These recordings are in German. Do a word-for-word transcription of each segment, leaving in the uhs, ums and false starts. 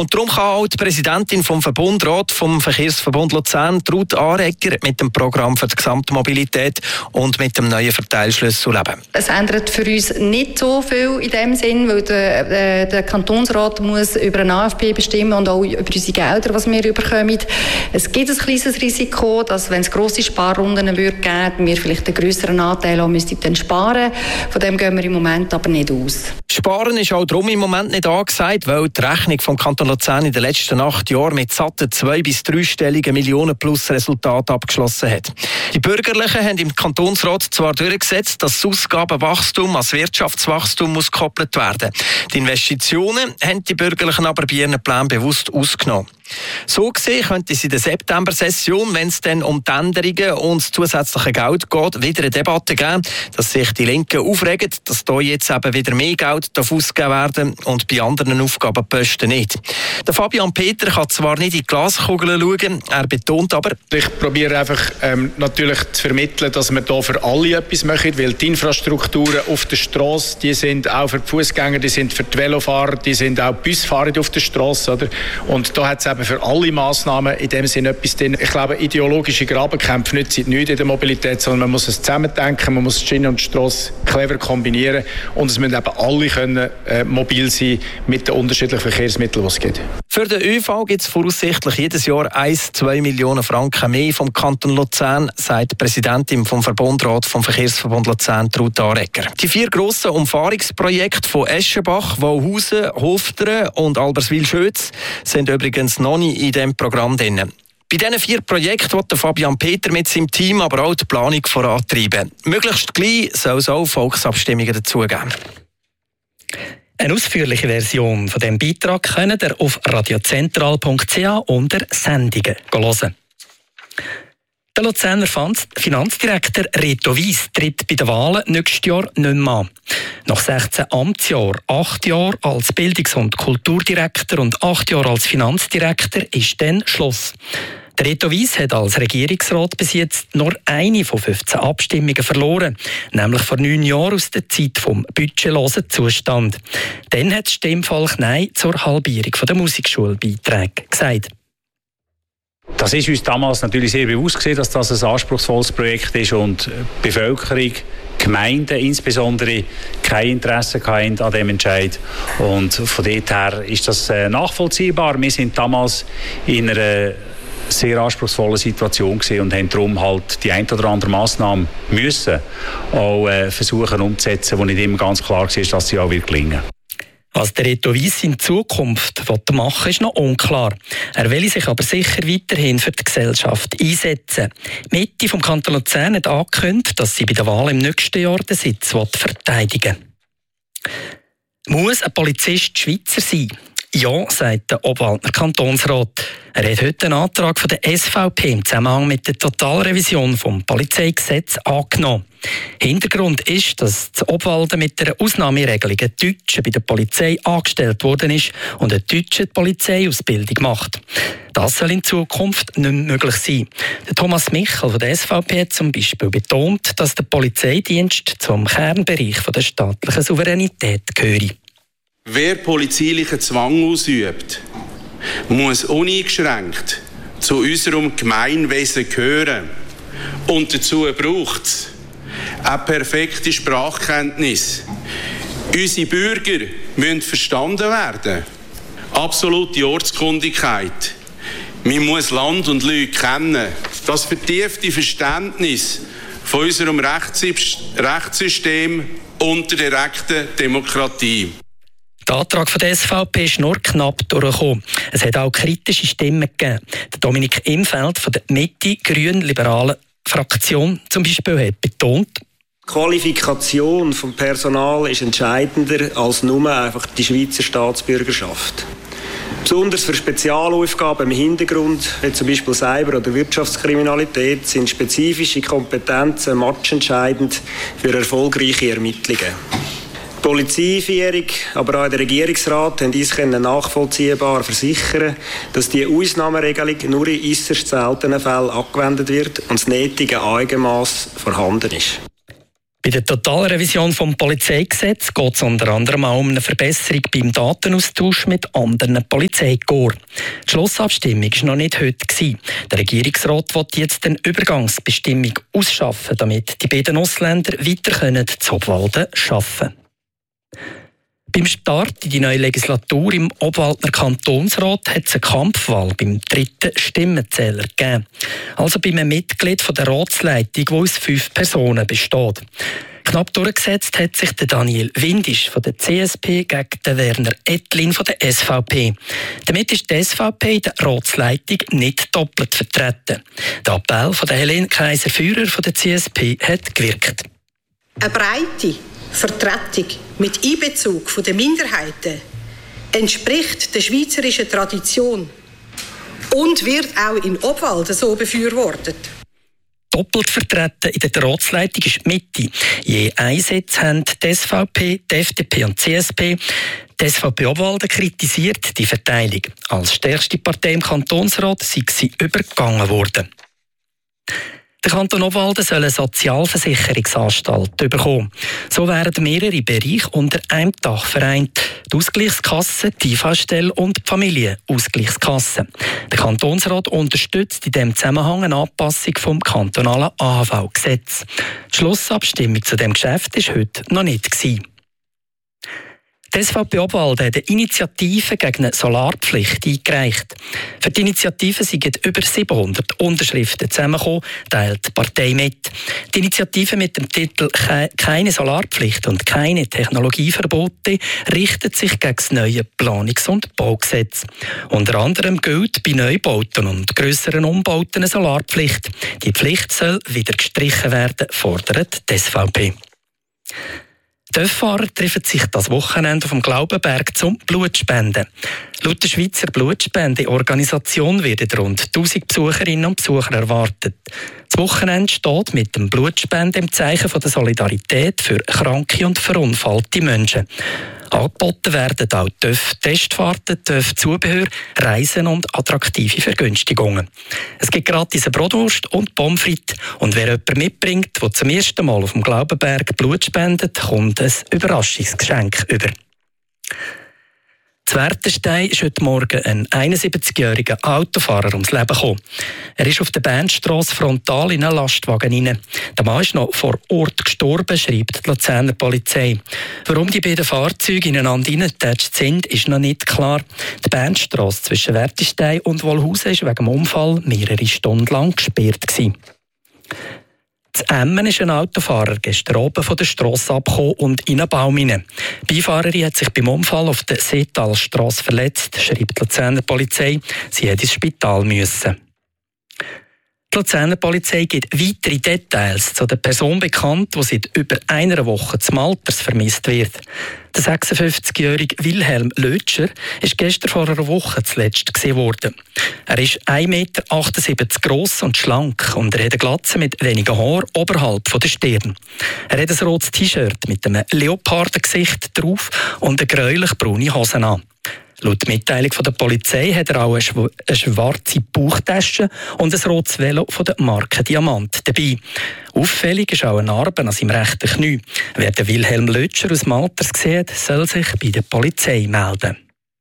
Und darum kann auch die Präsidentin vom Verbundrat vom Verkehrsverbund Luzern, Ruth Aregger, mit dem Programm für die Gesamtmobilität und mit dem neuen Verteilschlüssel leben. Es ändert für uns nicht so viel in dem Sinn, weil der, der Kantonsrat muss über einen A F P bestimmen und auch über unsere Gelder, was wir bekommen. Es gibt ein kleines Risiko, dass, wenn es grosse Sparrunden würde geben, wir vielleicht einen grösseren Anteil auch müssten sparen. Von dem gehen wir im Moment aber nicht aus. Sparen ist auch darum im Moment nicht angesagt, weil die Rechnung vom Kanton Luzern in den letzten acht Jahren mit satten zwei- bis dreistelligen Millionen plus Resultat abgeschlossen hat. Die Bürgerlichen haben im Kantonsrat zwar durchgesetzt, dass das Ausgabenwachstum als Wirtschaftswachstum muss gekoppelt werden. Die Investitionen haben die Bürgerlichen aber bei ihren Plänen bewusst ausgenommen. So gesehen könnte es in der September-Session, wenn es dann um die Änderungen und das zusätzliche Geld geht, wieder eine Debatte geben, dass sich die Linken aufregen, dass hier jetzt eben wieder mehr Geld ausgegeben werden und bei anderen Aufgabenposten nicht. Der Fabian Peter kann zwar nicht in die Glaskugel schauen, er betont aber, ich probiere einfach ähm, natürlich zu vermitteln, dass wir hier für alle etwas machen, weil die Infrastrukturen auf der Straße, die sind auch für die Fußgänger, die sind für die Velofahrer, die sind auch Busfahrer auf der Straße, oder? Und da hat es eben für alle Massnahmen in dem Sinne etwas drin. Ich glaube, ideologische Grabenkämpfe nützen nichts in der Mobilität, sondern man muss es zusammendenken, man muss die Schiene und die Strasse clever kombinieren und es müssen eben alle können, äh, mobil sein mit den unterschiedlichen Verkehrsmitteln, die es gibt. Für den ÖV gibt es voraussichtlich jedes Jahr ein bis zwei Millionen Franken mehr vom Kanton Luzern, sagt die Präsidentin vom Verbundrat vom Verkehrsverbund Luzern, Ruth Aregger. Die vier grossen Umfahrungsprojekte von Eschenbach, Wauhausen, Hofteren und Alberswil-Schötz sind übrigens noch nicht in diesem Programm drin. Bei diesen vier Projekten will Fabian Peter mit seinem Team aber auch die Planung vorantreiben. Möglichst gleich soll es auch Volksabstimmungen dazugeben. Eine ausführliche Version von diesem Beitrag könnt ihr auf radiozentral punkt c h unter Sendungen hören. Der Luzerner Finanzdirektor Reto Wyss tritt bei den Wahlen nächstes Jahr nicht mehr an. Nach sechzehn Amtsjahren, acht Jahre als Bildungs- und Kulturdirektor und acht Jahre als Finanzdirektor ist dann Schluss. Der Reto Wyss hat als Regierungsrat bis jetzt nur eine von fünfzehn Abstimmungen verloren, nämlich vor neun Jahren aus der Zeit vom budgetlosen Zustand. Dann hat das Stimmvolk Nein zur Halbierung der Musikschulbeiträge gesagt. Das ist uns damals natürlich sehr bewusst gewesen, dass das ein anspruchsvolles Projekt ist und die Bevölkerung, Gemeinden insbesondere, kein Interesse hatten an diesem Entscheid. Und von dort her ist das nachvollziehbar. Wir sind damals in einer sehr anspruchsvollen Situation gewesen und haben darum halt die ein oder andere Massnahme müssen auch äh, versuchen umzusetzen, wo nicht immer ganz klar war, dass sie auch wird gelingen. Was der Reto Wyss in Zukunft machen will, ist noch unklar. Er will sich aber sicher weiterhin für die Gesellschaft einsetzen. Die Mitte vom Kanton Luzern hat angekündigt, dass sie bei der Wahl im nächsten Jahr den Sitz verteidigen will. Muss ein Polizist Schweizer sein? Ja, sagt der Obwaldner Kantonsrat. Er hat heute einen Antrag von der S V P im Zusammenhang mit der Totalrevision des Polizeigesetzes angenommen. Hintergrund ist, dass das Obwalden mit einer Ausnahmeregelung ein Deutscher bei der Polizei angestellt worden ist und ein Deutscher die Polizeiausbildung macht. Das soll in Zukunft nicht mehr möglich sein. Der Thomas Michel von der S V P hat zum Beispiel betont, dass der Polizeidienst zum Kernbereich der staatlichen Souveränität gehöre. Wer polizeilichen Zwang ausübt, muss uneingeschränkt zu unserem Gemeinwesen gehören. Und dazu braucht es eine perfekte Sprachkenntnis. Unsere Bürger müssen verstanden werden. Absolute Ortskundigkeit. Man muss Land und Leute kennen. Das vertiefte Verständnis von unserem Rechtssystem und der direkten Demokratie. Der Antrag von der S V P ist nur knapp durchgekommen. Es hat auch kritische Stimmen gegeben. Der Dominik Imfeld von der Mitte grün-liberalen Fraktion zum Beispiel hat betont, die Qualifikation des Personals ist entscheidender als nur einfach die Schweizer Staatsbürgerschaft. Besonders für Spezialaufgaben im Hintergrund, wie zum Beispiel Cyber- oder Wirtschaftskriminalität, sind spezifische Kompetenzen matchentscheidend für erfolgreiche Ermittlungen. Die Polizeiführung, aber auch der Regierungsrat haben uns nachvollziehbar versichern, dass die Ausnahmeregelung nur in äußerst seltenen Fällen angewendet wird und das nötige Eigenmaß vorhanden ist. Bei der Totalrevision des Polizeigesetzes geht es unter anderem auch um eine Verbesserung beim Datenaustausch mit anderen Polizeikorps. Die Schlussabstimmung war noch nicht heute. Der Regierungsrat will jetzt eine Übergangsbestimmung ausschaffen, damit die beiden Ausländer weiter zu Obwalden arbeiten können. Beim Start in die neue Legislatur im Obwaldner Kantonsrat hat es eine Kampfwahl beim dritten Stimmenzähler gegeben. Also bei einem Mitglied der Ratsleitung, die aus fünf Personen besteht. Knapp durchgesetzt hat sich der Daniel Windisch von der C S P gegen den Werner Ettlin von der S V P. Damit ist die S V P in der Ratsleitung nicht doppelt vertreten. Der Appell von der Helene Kaiser-Führer von der C S P hat gewirkt. Eine breite Vertretung mit Einbezug der Minderheiten entspricht der schweizerischen Tradition und wird auch in Obwalden so befürwortet. Doppelt vertreten in der Ratsleitung ist die Mitte. Je einen Sitz haben die S V P, die F D P und die C S P. Die S V P Obwalden kritisiert die Verteilung. Als stärkste Partei im Kantonsrat sei sie übergangen worden. Der Kanton Obwalden soll eine Sozialversicherungsanstalt bekommen. So werden mehrere Bereiche unter einem Dach vereint. Die Ausgleichskasse, die I V A-Stelle und die Familienausgleichskasse. Der Kantonsrat unterstützt in diesem Zusammenhang eine Anpassung vom kantonalen A H V-Gesetz. Die Schlussabstimmung zu diesem Geschäft war heute noch nicht gewesen. Die S V P Obwalden hat eine Initiative gegen eine Solarpflicht eingereicht. Für die Initiative sind über siebenhundert Unterschriften zusammengekommen, teilt die Partei mit. Die Initiative mit dem Titel «Keine Solarpflicht und keine Technologieverbote» richtet sich gegen das neue Planungs- und Baugesetz. Unter anderem gilt bei Neubauten und grösseren Umbauten eine Solarpflicht. Die Pflicht soll wieder gestrichen werden, fordert die S V P. Die Töfffahrer treffen sich das Wochenende auf dem Glaubenberg zum Blutspenden. Laut der Schweizer Blutspendeorganisation werden rund tausend Besucherinnen und Besucher erwartet. Das Wochenende steht mit dem Blutspenden im Zeichen der Solidarität für kranke und verunfallte Menschen. Angeboten werden auch T Ö F-Testfahrten, T Ö F-Zubehör, Reisen und attraktive Vergünstigungen. Es gibt gratis eine Bratwurst und Pommes frites. Und wer jemanden mitbringt, der zum ersten Mal auf dem Glaubenberg Blut spendet, kommt ein Überraschungsgeschenk über. In Wertenstein ist heute Morgen ein einundsiebzigjähriger Autofahrer ums Leben gekommen. Er ist auf der Bernstrasse frontal in einen Lastwagen hinein. Der Mann ist noch vor Ort gestorben, schreibt die Luzerner Polizei. Warum die beiden Fahrzeuge ineinander hineingetatscht sind, ist noch nicht klar. Die Bernstrasse zwischen Wertenstein und Wolhausen war wegen dem Unfall mehrere Stunden lang gesperrt gewesen. In Emmen ist ein Autofahrer gestern oben von der Strasse abgekommen und in einen Baum hinein. Die Beifahrerin hat sich beim Unfall auf der Seetalstrasse verletzt, schreibt die Luzerner Polizei. Sie hätte ins Spital müssen. Die Luzerner Polizei gibt weitere Details zu der Person bekannt, die seit über einer Woche zum Alters vermisst wird. Der sechsundfünfzigjährige Wilhelm Lötscher ist gestern vor einer Woche zuletzt gesehen worden. Er ist ein Meter achtundsiebzig gross und schlank und er hat eine Glatze mit wenigen Haaren oberhalb der Stirn. Er hat ein rotes T-Shirt mit einem Leopardengesicht drauf und eine gräulich-braune Hose an. Laut Mitteilung von der Polizei hat er auch eine, schw- eine schwarze Bauchtasche und ein rotes Velo von der Marke Diamant dabei. Auffällig ist auch eine Narbe an seinem rechten Knie. Wer den Wilhelm Lötscher aus dem Alters sieht, soll sich bei der Polizei melden.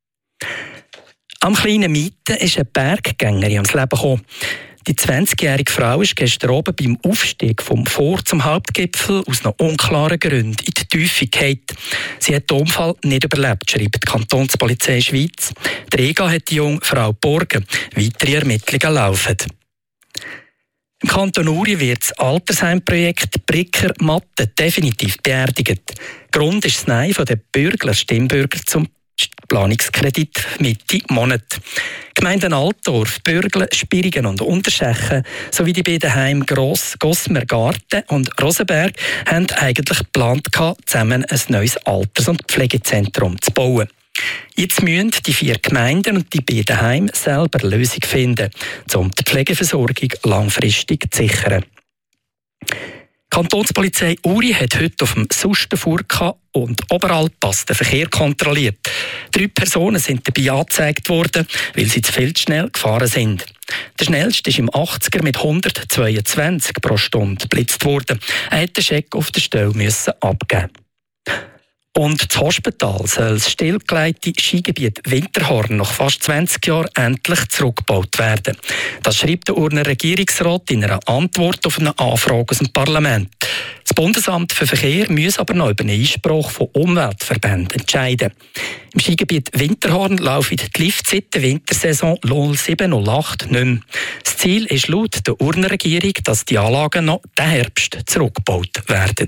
Am kleinen Mieten ist eine Berggängerin ums Leben gekommen. Die zwanzigjährige Frau ist gestern oben beim Aufstieg vom Vor zum Hauptgipfel aus noch unklaren Gründen in die Tiefe gefallen. Sie hat den Unfall nicht überlebt, schreibt die Kantonspolizei Schweiz. Die Rega hat die junge Frau geborgen. Weitere Ermittlungen laufen. Im Kanton Uri wird das Altersheimprojekt Bricker Matte definitiv beerdigt. Grund ist das Nein der Bürgler Stimmbürger zum Planungskredit Mitte Monat. Die Gemeinden Altdorf, Bürgle, Spirigen und Unterschechen sowie die beiden Heime Gross, Gossmer Garten und Rosenberg haben eigentlich geplant, zusammen ein neues Alters- und Pflegezentrum zu bauen. Jetzt müssen die vier Gemeinden und die beiden Heime selber eine Lösung finden, um die Pflegeversorgung langfristig zu sichern. Die Kantonspolizei Uri hat heute auf dem Sustenfurka und Oberalpass den Verkehr kontrolliert. Drei Personen sind dabei angezeigt worden, weil sie zu viel zu schnell gefahren sind. Der schnellste ist im achtziger mit hundertzweiundzwanzig pro Stunde geblitzt worden. Er hätte den Scheck auf der Stelle müssen abgeben. Und das Hospital soll das stillgelegte Skigebiet Winterhorn nach fast zwanzig Jahren endlich zurückgebaut werden. Das schreibt der Urner Regierungsrat in einer Antwort auf eine Anfrage aus dem Parlament. Das Bundesamt für Verkehr muss aber noch über einen Einspruch von Umweltverbänden entscheiden. Im Skigebiet Winterhorn laufen die Lifts seit der Wintersaison null sieben null acht nicht mehr. Das Ziel ist laut der Urner Regierung, dass die Anlagen noch diesen Herbst zurückgebaut werden.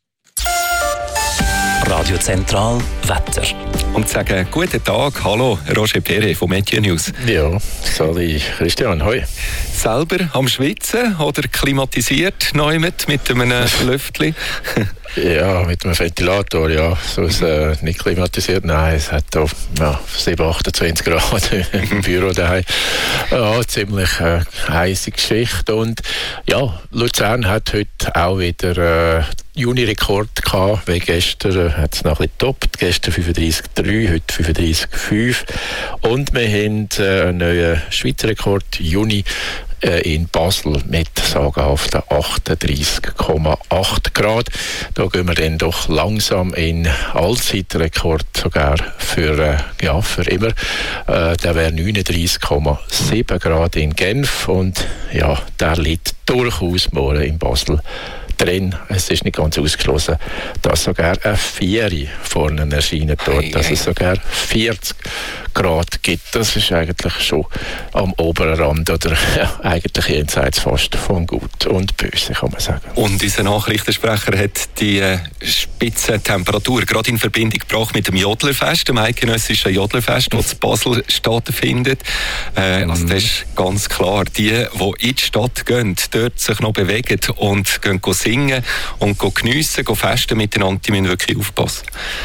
Radio Zentral Wetter. Und sagen guten Tag, hallo, Roger Perret von Meteo News. Ja, sali Christian, hoi. Selber am Schwitzen oder klimatisiert neu mit, mit einem Lüftchen? Ja, mit einem Ventilator, ja. So ist äh, nicht klimatisiert, nein, es hat hier ja, sieben, achtundzwanzig Grad im Büro daheim. Ja, ziemlich äh, heisse Geschichte. Und ja, Luzern hat heute auch wieder äh, Juni-Rekord gehabt, weil gestern äh, hat es noch ein bisschen getoppt. Gestern fünfunddreißig Komma drei, heute fünfunddreißig Komma fünf. Und wir haben äh, einen neuen Schweizer Rekord, Juni, in Basel mit sagenhaften achtunddreißig Komma acht Grad. Da gehen wir dann doch langsam in Allzeitrekord sogar für, äh, ja, für immer. Äh, der wäre neununddreißig Komma sieben Grad in Genf und ja, der liegt durchaus morgen in Basel drin. Es ist nicht ganz ausgeschlossen, dass sogar eine Vieri vorne erscheint dort, hey, dass hey. es sogar vierzig Grad gibt. Das ist eigentlich schon am oberen Rand oder ja, eigentlich jenseits fast von Gut und Böse, kann man sagen. Und unser Nachrichtensprecher hat die äh, Spitzentemperatur gerade in Verbindung gebracht mit dem Jodlerfest, dem eidgenössischen Jodlerfest, das in Basel stattfindet. Äh, also das ist ganz klar, die, die in die Stadt gehen, dort sich noch bewegen und gehen singen und geniessen, festen miteinander, die müssen wirklich aufpassen.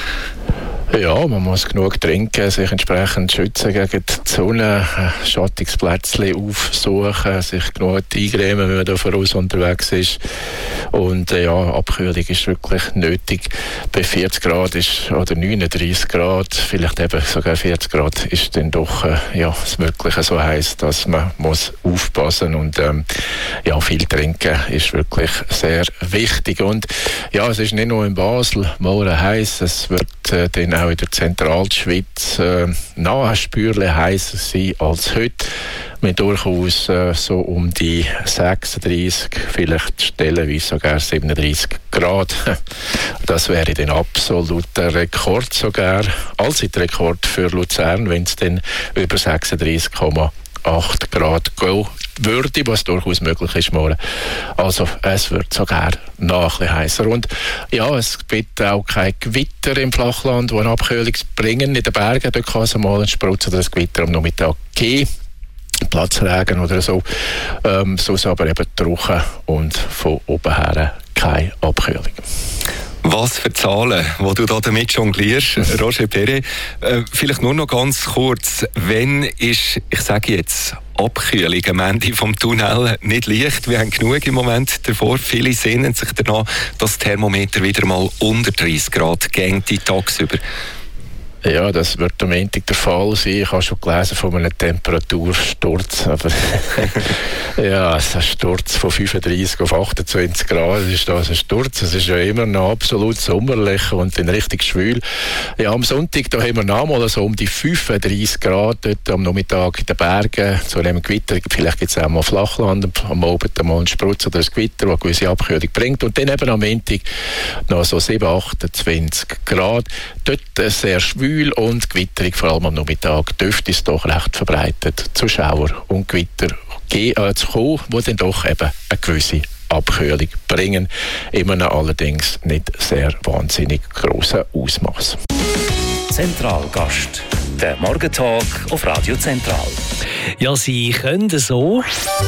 Ja, man muss genug trinken, sich entsprechend schützen gegen die Sonne, Schattungsplätzchen aufsuchen, sich genug eingremen, wenn man da voraus unterwegs ist. Und äh, ja, Abkühlung ist wirklich nötig. Bei vierzig Grad ist, oder neununddreißig Grad, vielleicht eben sogar vierzig Grad, ist dann doch äh, ja, das Mögliche so heiß, dass man muss aufpassen und ähm, ja, viel trinken ist wirklich sehr wichtig. Und ja, es ist nicht nur in Basel morgen heiß, es wird äh, dann auch in der Zentralschweiz äh, noch ein Spürchen heißer sein als heute. Mit durchaus äh, so um die sechsunddreißig, vielleicht stellenweise sogar siebenunddreißig Grad. Das wäre dann absoluter Rekord sogar, Allzeitrekord für Luzern, wenn es dann über sechsunddreißig Komma acht Grad gehen würde, was durchaus möglich ist morgen. Also es wird sogar noch ein bisschen heißer. Und ja, es gibt auch kein Gewitter im Flachland, das eine Abkühlung bringen. In den Bergen dort kann es mal ein Sprutz oder ein Gewitter am Nachmittag geben. Platzregen oder so. Ähm, sonst aber eben trocken und von oben her keine Abkühlung. Was für Zahlen, die du da damit jonglierst, Roger Perret. Äh, vielleicht nur noch ganz kurz, wenn ist, ich sage jetzt, Abkühlung am Ende vom Tunnel nicht leicht. Wir haben genug im Moment davor. Viele sehnen sich danach, dass das Thermometer wieder mal unter dreißig Grad geht tagsüber. Ja, das wird am Montag der Fall sein. Ich habe schon gelesen von einem Temperatursturz. Aber ja, ein Sturz von fünfunddreißig auf achtundzwanzig Grad ist das ein Sturz. Es ist ja immer noch absolut sommerlich und dann richtig schwül. Ja, am Sonntag da haben wir nochmal so um die fünfunddreißig Grad dort am Nachmittag in den Bergen. Zu einem Gewitter, vielleicht gibt es auch mal Flachland, am Abend mal einen Sprutz oder ein Gewitter, das eine gewisse Abkühlung bringt. Und dann eben am Montag noch so sieben, achtundzwanzig Grad. Dort sehr schwül und Gewitterung, vor allem am Nachmittag, dürfte es doch recht verbreitet zu Schauer und Gewitter äh, zu kommen, die dann doch eben eine gewisse Abkühlung bringen. Immer noch allerdings nicht sehr wahnsinnig grossen Ausmaß. Zentralgast, der Morgentalk auf Radio Zentral. Ja, Sie können so.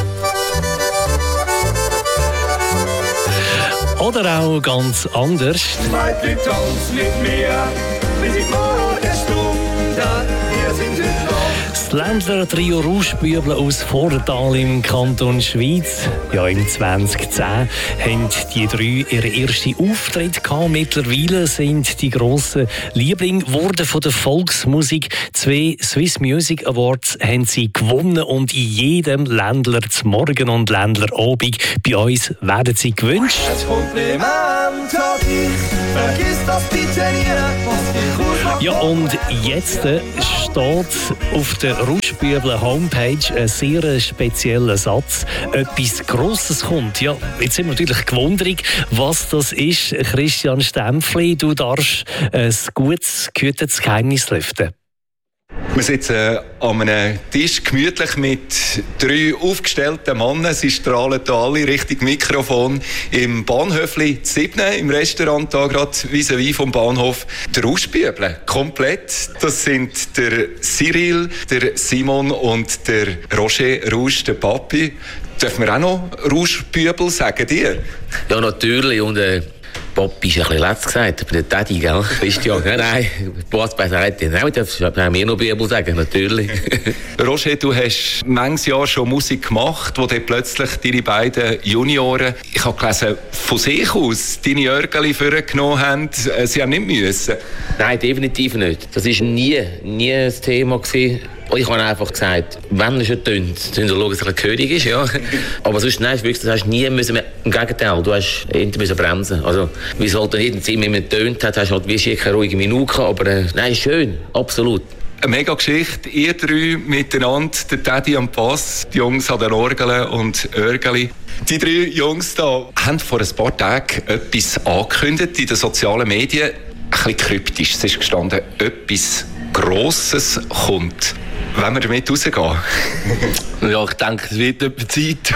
Oder auch ganz anders. Leute, tanzt mit mir, bis ich morgen Stunde, wir sind Ländler Trio Rauschbüble aus Vortal im Kanton Schwyz. Ja, im zwanzig zehn haben die drei ihren ersten Auftritt gehabt. Mittlerweile sind die grossen Lieblinge geworden von der Volksmusik. Zwei Swiss Music Awards haben sie gewonnen und in jedem Ländler zum Morgen und Ländler Abend bei uns werden sie gewünscht. Ein Kompliment an dich, vergiss das bitte nie, was ich Ja, und jetzt steht auf der Rauschbüble Homepage ein sehr spezieller Satz. Etwas Grosses kommt. Ja, jetzt sind wir natürlich gewundert, was das ist. Christian Stempfli, du darfst ein gutes, gehütetes Geheimnis lüften. Wir sitzen an einem Tisch gemütlich mit drei aufgestellten Männern. Sie strahlen hier alle Richtung Mikrofon im Bahnhöfli Sibne, im Restaurant hier gerade vis-à-vis vom Bahnhof. Der Rauschbüble, komplett. Das sind der Cyril, der Simon und der Roger Rausch, der Papi. Dürfen wir auch noch Rauschbüble sagen, dir? Ja, natürlich. Und, äh Papi ist ein bisschen letzt gesagt, aber der Daddy, gell? Christian, ja, nein, Boas bei Seite, nein, darfst du mir noch Bibel sagen, natürlich. Roger, du hast manches Jahr schon Musik gemacht, wo dann plötzlich deine beiden Junioren, ich habe gelesen, von sich aus deine Jörgeli vorgenommen haben, sie haben nicht müssen. Nein, definitiv nicht. Das war nie, nie ein Thema gewesen. Ich habe einfach gesagt, wenn er schon tönt, dann schauen, dass er ein König ist, ja. Aber sonst, nein, wirklich, das hast du nie müssen, im Gegenteil, du hast hinterher bremsen. Also, wie es halt in jedem Zimmer immer getönt hat, hast du halt wie schick eine ruhige Minute gehabt, aber äh, nein, schön, absolut. Eine mega Geschichte, ihr drei miteinander, der Daddy am Bass, die Jungs an den Orgeln und Örgeli. Die drei Jungs da haben vor ein paar Tagen etwas angekündigt in den sozialen Medien, ein bisschen kryptisch, es ist gestanden, etwas Grosses kommt. Wollen wir damit rausgehen? Ja, ich denke, es wird etwa Zeit.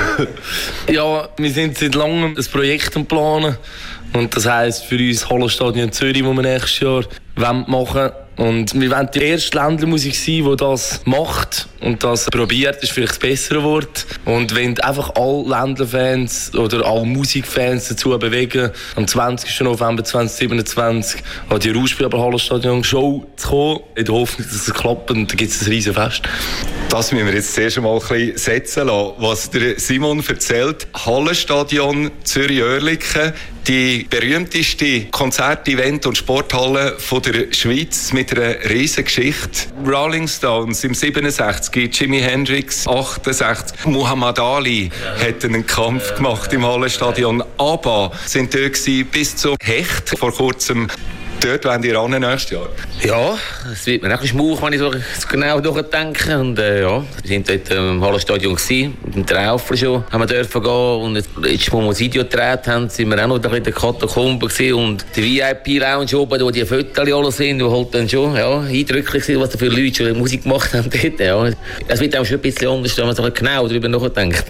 Ja, wir sind seit langem ein Projekt am Planen. Und das heisst für uns das Hallenstadion Zürich, das wir nächstes Jahr machen wollen. Und wir wollen die erste Ländlermusik sein, die das macht und das probiert, ist vielleicht das bessere Wort. Und wenn einfach alle Ländlerfans oder alle Musikfans dazu bewegen, am zwanzigsten November zweitausendsiebenundzwanzig an die Rauschbüble Hallenstadion Show zu kommen, in der Hoffnung, dass es klappt und dann gibt es ein riesen Fest. Das müssen wir jetzt zuerst einmal ein bisschen setzen lassen, was der Simon erzählt. Hallenstadion Zürich-Oerlikon, die berühmteste Konzert-, Event- und Sporthalle von der Schweiz mit einer riesen Geschichte. Rolling Stones im siebenundsechzig, Jimi Hendrix achtundsechzig, Muhammad Ali ja. hat einen Kampf gemacht im Hallenstadion. ABBA sind dort gewesen, bis zum Hecht vor kurzem. Dort wollen die ran nächstes Jahr. Ja, es wird mir auch ein bisschen schmuch, wenn ich so genau durchdenke. Und äh, ja, wir waren dort im Hallenstadion gewesen, mit dem Traufer schon, haben wir dürfen gehen. Und jetzt, jetzt, wo wir das Video gedreht haben, sind wir auch noch in der Katakombe gewesen. Und die V I P-Lounge oben, wo die Fotos alle sind, die halt dann schon ja, eindrücklich sind, was da für Leute schon Musik gemacht haben dort. Ja. Es wird auch schon ein bisschen anders, wenn man so genau darüber nachdenkt.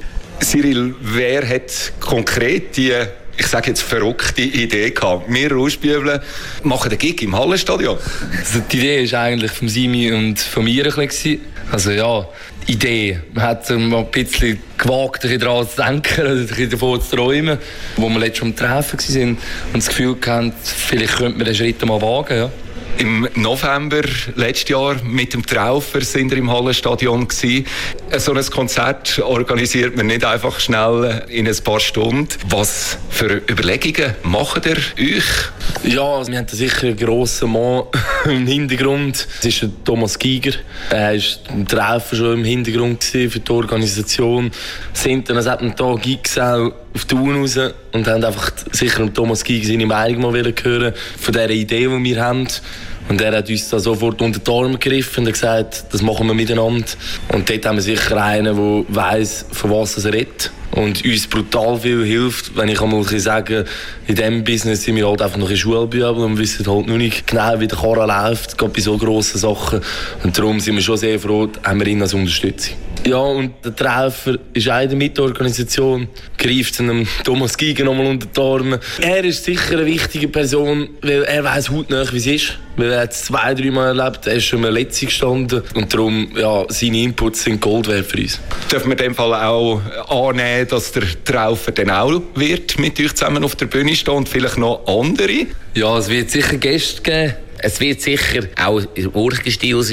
Cyril, wer hat konkret die, ich sage jetzt, verrückte Idee gehabt? Wir Rauschbüble machen den Gig im Hallenstadion. Also die Idee war eigentlich von Simi und von mir ein bisschen. Also ja, Idee. Man hat mal ein bisschen gewagt, ein bisschen daran zu denken, ein bisschen davon zu träumen, wo wir letztes Mal am Treffen waren und das Gefühl hatten, vielleicht könnte man den Schritt mal wagen. Ja. Im November letztes Jahr mit dem Traufer sind wir im Hallenstadion gewesen. So ein Konzert organisiert man nicht einfach schnell in ein paar Stunden. Was für Überlegungen macht ihr euch? Ja, also wir haben da sicher einen grossen Mann im Hintergrund. Das ist Thomas Giger. Er war im Traufer schon im Hintergrund für die Organisation. Sind dann an diesem Tag Gigs auch auf die Tour raus und haben einfach sicher Thomas Giger seine Meinung mal hören von dieser Idee, die wir haben. Und er hat uns da sofort unter die Arme gegriffen und gesagt, das machen wir miteinander. Und dort haben wir sicher einen, der weiss, von was er redet. Und uns brutal viel hilft, wenn ich einmal sagen, in diesem Business sind wir halt einfach noch in Schulbübel und wissen halt noch nicht genau, wie der Karren läuft, gerade bei so grossen Sachen. Und darum sind wir schon sehr froh, haben wir ihn als Unterstützung. Ja, und der Traufer ist auch in der Mitorganisation, greift einem Thomas Giger nochmal unter die Arme. Er ist sicher eine wichtige Person, weil er weiss hautnah, wie es ist. Weil er hat es zwei, drei Mal erlebt, er ist schon mal letztlich gestanden. Und darum, ja, seine Inputs sind Gold wert für uns. Dürfen wir in dem Fall auch annehmen, dass der Traufer dann auch wird mit euch zusammen auf der Bühne stehen und vielleicht noch andere? Ja, es wird sicher Gäste geben. Es wird sicher auch im Orchesterstil sein.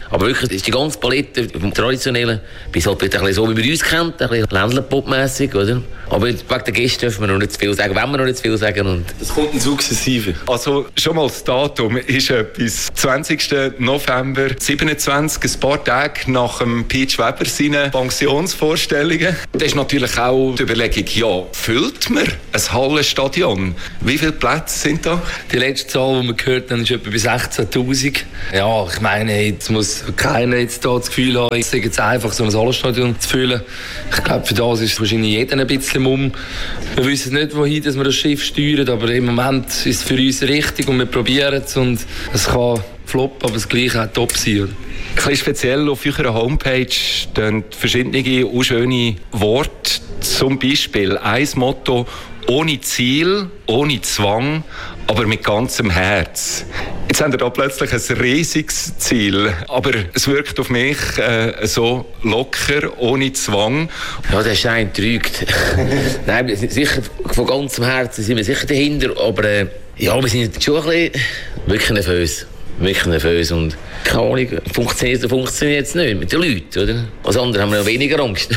Aber wirklich, das ist die ganze Palette vom Traditionellen, bis halt ein bisschen so, wie wir uns kennen, ein bisschen Ländlerpop-mässig, oder? Aber wegen der Gäste dürfen wir noch nicht zu viel sagen, wenn wir noch nicht zu viel sagen. Und das kommt in sukzessive. Also schon mal das Datum ist etwas. zwanzigsten November siebenundzwanzig, ein paar Tage nach dem Peach Weber seinen Pensionsvorstellungen. Das ist natürlich auch die Überlegung, ja, füllt man ein Hallenstadion? Wie viele Plätze sind da? Die letzte Zahl, die wir gehört haben, ist etwa bei sechzehntausend. Ja, ich meine, jetzt muss keiner jetzt da das Gefühl haben, es ist jetzt einfach, so ein Hallenstadion zu füllen. Ich glaube, für das ist wahrscheinlich jeder ein bisschen mumm. Wir wissen nicht, wohin dass wir das Schiff steuern, aber im Moment ist es für uns richtig und wir probieren es und es kann floppen, aber das Gleiche auch top sein. Ein bisschen speziell auf eurer Homepage stehen verschiedene und schöne Worte. Zum Beispiel ein Motto: ohne Ziel, ohne Zwang, aber mit ganzem Herz. Jetzt haben wir da plötzlich ein riesiges Ziel, aber es wirkt auf mich äh, so locker, ohne Zwang. Ja, der Schein trügt. Nein, sicher, von ganzem Herzen sind wir sicher dahinter, aber äh, ja, wir sind schon ein bisschen wirklich nervös. Wirklich nervös und keine Ahnung, funktioniert funktioniert jetzt nicht mit den Leuten, oder? Als andere haben wir noch weniger Angst.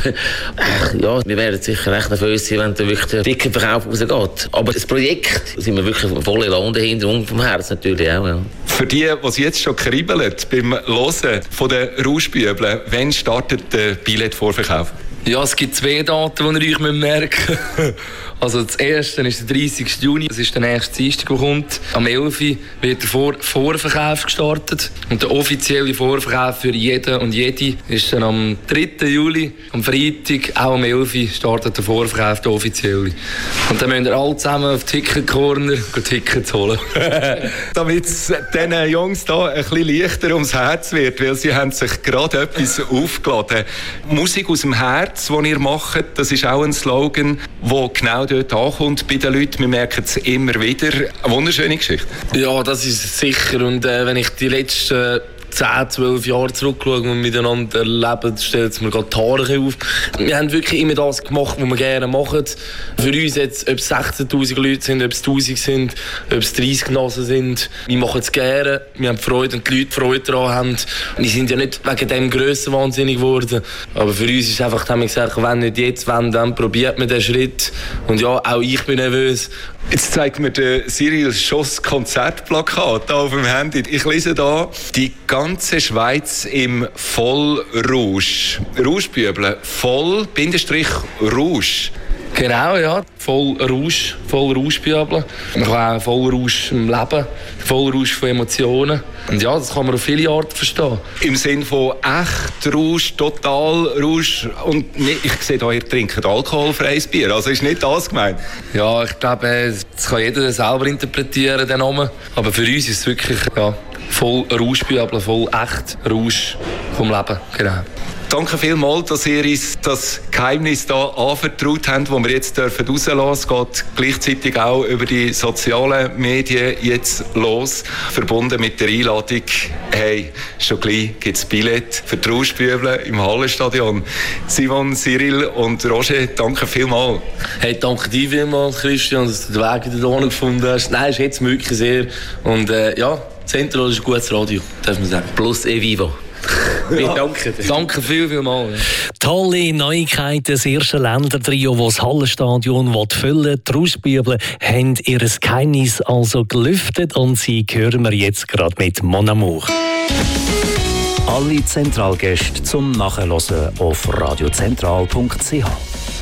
Ja, wir werden sicher recht nervös sein, wenn da wirklich der dicke Verkauf rausgeht. Aber das Projekt sind wir wirklich voll Elan dahinter und vom Herz natürlich auch, ja. Für die, die jetzt schon kribbeln beim Hören von den Rauschbübeln, wann startet der Billetvorverkauf? Ja, es gibt zwei Daten, die ihr euch merken müsst. Also das erste ist der dreißigsten Juni, das ist der nächste Dienstag, der kommt. Am elften wird der Vor- Vorverkauf gestartet. Und der offizielle Vorverkauf für jeden und jede ist dann am dritten Juli, am Freitag, auch am elften startet der Vorverkauf, der offizielle. Und dann müsst ihr alle zusammen auf Ticket Corner Tickets holen. Damit es diesen Jungs hier ein bisschen leichter ums Herz wird, weil sie haben sich gerade etwas aufgeladen. Musik aus dem Herz, die ihr macht, das ist auch ein Slogan, der genau dort ankommt bei den Leuten. Wir merken es immer wieder. Eine wunderschöne Geschichte. Ja, das ist sicher. Und äh, wenn ich die letzten zehn, zwölf Jahre zurückschaue und wir miteinander erleben, stellt es mir gerade die Haare auf. Wir haben wirklich immer das gemacht, was wir gerne machen. Für uns jetzt, ob es sechzehntausend Leute sind, ob es tausend sind, ob es dreißig Nasen sind, wir machen es gerne. Wir haben Freude und die Leute Freude daran haben. Wir sind ja nicht wegen dem Grössen wahnsinnig geworden. Aber für uns ist einfach, haben wir gesagt, wenn nicht jetzt, wenn, dann probiert man den Schritt. Und ja, auch ich bin nervös. Jetzt zeigt mir der Cyril Schoss Konzertplakat hier auf dem Handy. Ich lese da: die ganze Schweiz im Vollrausch. Rauschbübeln, voll, Bindestrich, Rausch. Genau, ja. Voll Rausch, voll Rauschbübeln. Man kann auch voll Rausch im Leben, voll Rausch von Emotionen. Und ja, das kann man auf viele Arten verstehen. Im Sinn von echt Rausch, total Rausch. Und nicht, ich sehe hier, ihr trinkt alkoholfreies Bier. Also ist nicht das gemeint? Ja, ich glaube, das kann jeder selber interpretieren, den Namen. Aber für uns ist es wirklich ja, voll Rauschbübeln, voll echt Rausch vom Leben. Genau. Danke vielmals, dass ihr uns das Geheimnis hier anvertraut habt, das wir jetzt rauslassen dürfen. Es geht gleichzeitig auch über die sozialen Medien jetzt los, verbunden mit der Einladung. Hey, schon gleich gibt es Billett für die Rauschbübeln im Hallenstadion. Simon, Cyril und Roger, danke vielmals. Hey, danke dir vielmals, Christian, dass du den Weg hierher gefunden hast. Nein, ist jetzt wirklich sehr. Und äh, ja, Zentral ist ein gutes Radio, darf man sagen. Plus e vivo. Ja. Danke dir. Danke viel, viel mal. Tolle Neuigkeiten, das erste Ländertrio, das das Hallenstadion füllen will. Die Rauschbübeln haben ihr Geheimnis also gelüftet und sie hören wir jetzt gerade mit Mon Amour. Alle Zentralgäste zum Nachhören auf radiozentral punkt c h.